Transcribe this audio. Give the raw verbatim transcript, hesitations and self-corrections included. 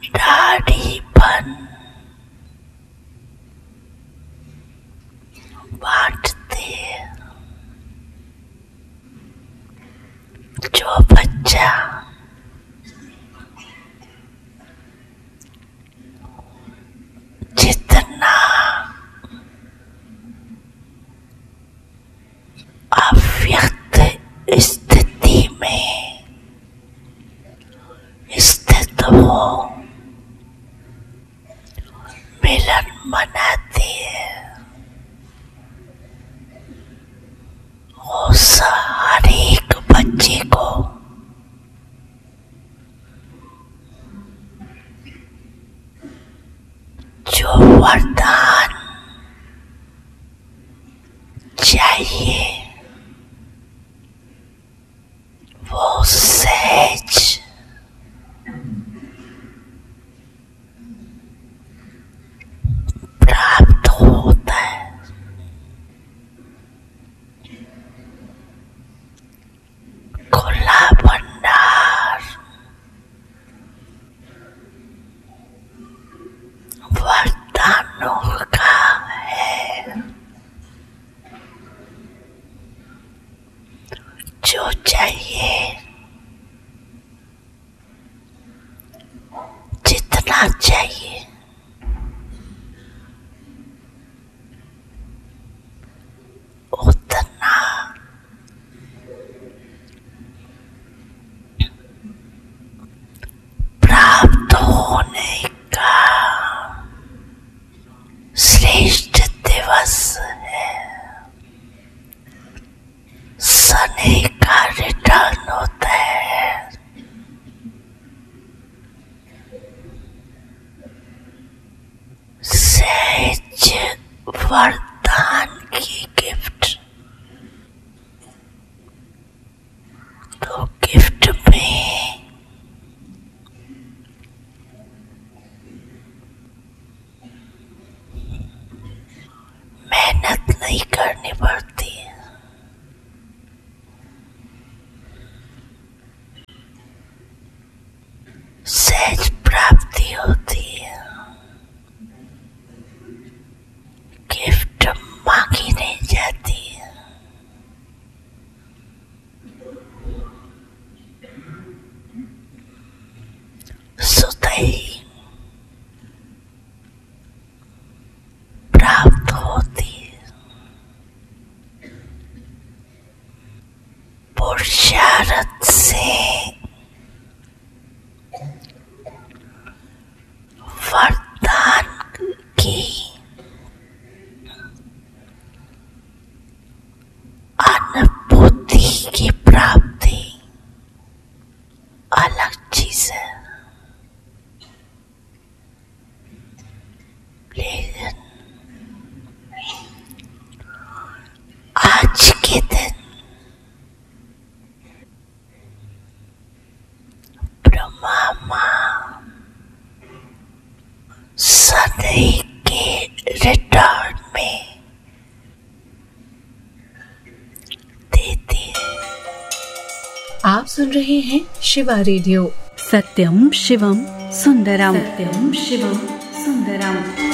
दाढ़ीपन बांटते। जो बच्चा जितना अव्यक्त स्थिति में स्थित हो, मिलन मनाती है, उस हर एक बच्चे को जो वरदान चाहिए वो सहज प्राप्त होता है। खुला भंडार वरदानों का है। जो चाहिए, जितना चाहिए उतना प्राप्त होने का श्रेष्ठ दिवस है। शनि का रिटर्न होता है। सहज वरदान की गिफ्ट। तो गिफ्ट में मेहनत नहीं करनी पड़ती, सहज प्राप्ति होती है। गिफ्ट मांगी नहीं जाती है। सुतई प्राप्त होती है। पुरुषार्थ से वरदान की अनुभूति की प्राप्ति अलग चीज है। लेकिन आज के दिन ब्रह्मा माँ शनि के रिटर्न में देती है। आप सुन रहे हैं शिवा रेडियो। सत्यम शिवम सुंदरम। सत्यम शिवम सुंदरम।